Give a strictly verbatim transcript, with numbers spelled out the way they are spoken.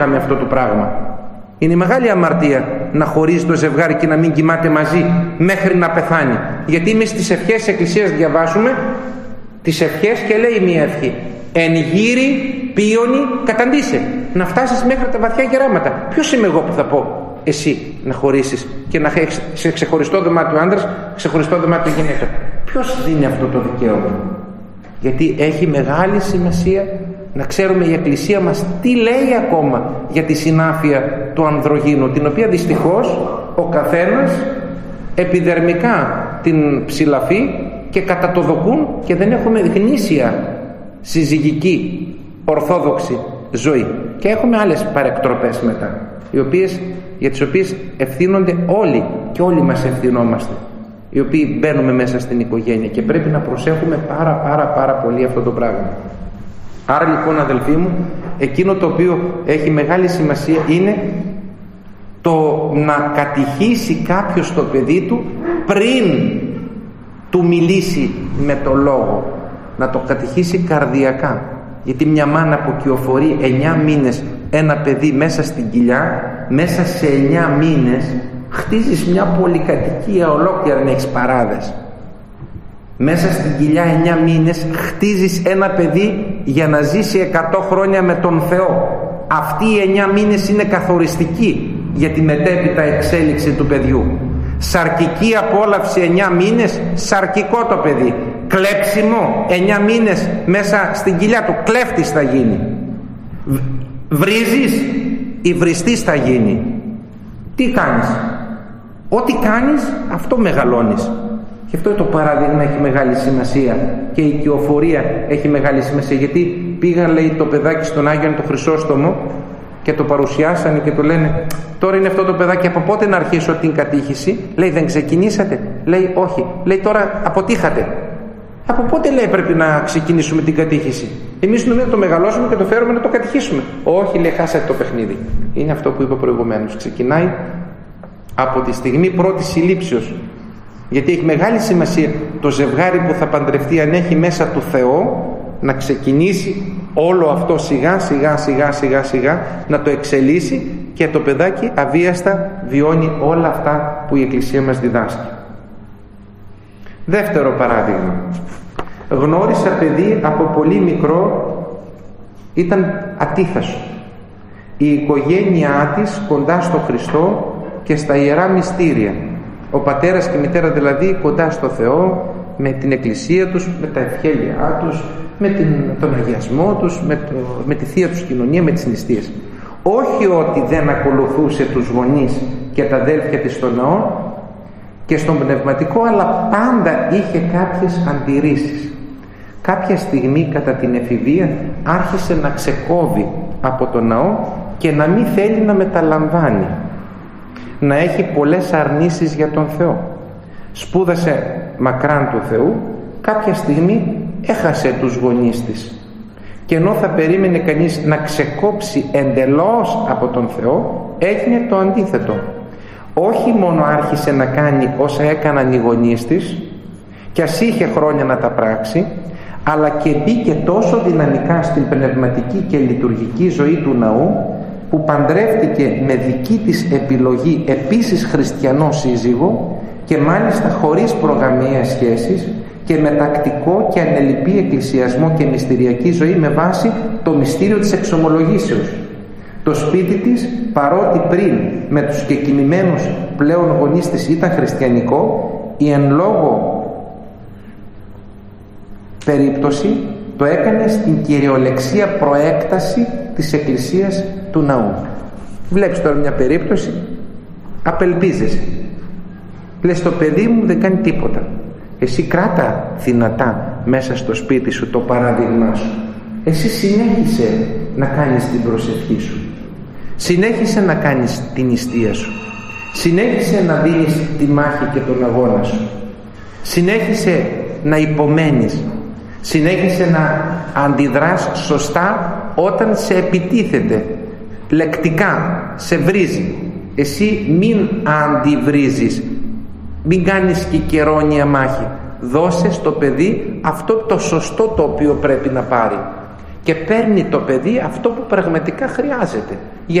με αυτό το πράγμα. Είναι μεγάλη αμαρτία να χωρίζει το ζευγάρι και να μην κοιμάται μαζί μέχρι να πεθάνει. Γιατί εμείς στις ευχές της Εκκλησίας διαβάζουμε τις ευχές και λέει μία ευχή: εν γύρι πίονι καταντήσε. Να φτάσεις μέχρι τα βαθιά γεράματα. Ποιος είμαι εγώ που θα πω εσύ να χωρίσεις και να έχεις σε ξεχωριστό δωμάτιο άντρας, ξεχωριστό δωμάτιο γυναίκα? Ποιος δίνει αυτό το δικαίωμα? Γιατί έχει μεγάλη σημασία να ξέρουμε η Εκκλησία μας τι λέει ακόμα για τη συνάφεια του ανδρογίνου, την οποία δυστυχώς ο καθένας επιδερμικά την ψηλαφεί και κατατοδοκούν και δεν έχουμε γνήσια συζυγική ορθόδοξη ζωή. Και έχουμε άλλες παρεκτροπές μετά, οι οποίες, για τις οποίες ευθύνονται όλοι και όλοι μας ευθυνόμαστε, οι οποίοι μπαίνουμε μέσα στην οικογένεια, και πρέπει να προσέχουμε πάρα πάρα πάρα πολύ αυτό το πράγμα. Άρα λοιπόν, αδελφοί μου, εκείνο το οποίο έχει μεγάλη σημασία είναι το να κατηχήσει κάποιος το παιδί του πριν του μιλήσει με το λόγο, να το κατηχήσει καρδιακά. Γιατί μια μάνα που κυοφορεί εννιά μήνες ένα παιδί μέσα στην κοιλιά, μέσα σε εννιά μήνες χτίζεις μια πολυκατοικία ολόκληρα, αν έχεις παράδες. Μέσα στην κοιλιά εννιά μήνες χτίζεις ένα παιδί για να ζήσει εκατό χρόνια με τον Θεό. Αυτοί οι εννιά μήνες είναι καθοριστικοί για τη μετέπειτα εξέλιξη του παιδιού. Σαρκική απόλαυση εννιά μήνες, σαρκικό το παιδί. Κλέψιμο εννιά μήνες μέσα στην κοιλιά του, κλέφτης θα γίνει. Βρίζεις, υβριστής θα γίνει. Τι κάνεις? Ό,τι κάνεις, αυτό μεγαλώνεις. Και αυτό το παράδειγμα έχει μεγάλη σημασία, και η οικειοφορία έχει μεγάλη σημασία. Γιατί πήγαν, λέει, το παιδάκι στον Άγιον το Χρυσόστομο και το παρουσιάσανε και του λένε: τώρα είναι αυτό το παιδάκι, από πότε να αρχίσω την κατήχηση? Λέει: δεν ξεκινήσατε? Λέει: όχι. Λέει: τώρα αποτύχατε. Από πότε, λέει, πρέπει να ξεκινήσουμε την κατήχηση? Εμείς νομίζουμε να το μεγαλώσουμε και το φέρουμε να το κατηχήσουμε. Όχι, λέει, χάσατε το παιχνίδι. Είναι αυτό που είπα προηγουμένως. Ξεκινάει από τη στιγμή πρώτης συλλήψεως. Γιατί έχει μεγάλη σημασία το ζευγάρι που θα παντρευτεί, αν έχει μέσα του Θεό, να ξεκινήσει όλο αυτό σιγά σιγά σιγά σιγά σιγά να το εξελίσσει, και το παιδάκι αβίαστα βιώνει όλα αυτά που η Εκκλησία μας διδάσκει. Δεύτερο παράδειγμα. Γνώρισα παιδί από πολύ μικρό, ήταν ατίθασο. Η οικογένειά της κοντά στο Χριστό και στα Ιερά Μυστήρια. Ο πατέρας και η μητέρα δηλαδή κοντά στο Θεό, με την Εκκλησία τους, με τα ευχέλια τους, με την, τον αγιασμό τους, με, το, με τη θεία τους κοινωνία, με τις νηστείες. Όχι ότι δεν ακολουθούσε τους γονείς και τα αδέλφια της στο ναό και στον πνευματικό, αλλά πάντα είχε κάποιες αντιρρήσεις. Κάποια στιγμή κατά την εφηβεία άρχισε να ξεκόβει από το ναό και να μην θέλει να μεταλαμβάνει, να έχει πολλές αρνήσεις για τον Θεό. Σπούδασε μακράν του Θεού, κάποια στιγμή έχασε τους γονείς της, και ενώ θα περίμενε κανείς να ξεκόψει εντελώς από τον Θεό, έγινε το αντίθετο. Όχι μόνο άρχισε να κάνει όσα έκαναν οι γονείς της, και ας είχε χρόνια να τα πράξει, αλλά και μπήκε τόσο δυναμικά στην πνευματική και λειτουργική ζωή του ναού, που παντρεύτηκε με δική της επιλογή επίσης χριστιανό σύζυγο, και μάλιστα χωρίς προγαμιαίες σχέσεις και με τακτικό και ανελιπή εκκλησιασμό και μυστηριακή ζωή με βάση το μυστήριο της εξομολογήσεως. Το σπίτι της, παρότι πριν με τους κεκοιμημένους πλέον γονείς της ήταν χριστιανικό, η εν λόγω περίπτωση το έκανε στην κυριολεξία προέκταση της Εκκλησίας του ναού. Βλέπεις τώρα μια περίπτωση, απελπίζεσαι. Λες, το παιδί μου δεν κάνει τίποτα. Εσύ κράτα δυνατά μέσα στο σπίτι σου το παράδειγμά σου. Εσύ συνέχισε να κάνεις την προσευχή σου. Συνέχισε να κάνεις την νηστεία σου. Συνέχισε να δίνεις τη μάχη και τον αγώνα σου. Συνέχισε να υπομένεις. Συνέχισε να αντιδράς σωστά όταν σε επιτίθεται λεκτικά, σε βρίζει. Εσύ μην αντιβρίζεις, μην κάνεις κικερώνια μάχη. Δώσε στο παιδί αυτό το σωστό το οποίο πρέπει να πάρει, και παίρνει το παιδί αυτό που πραγματικά χρειάζεται.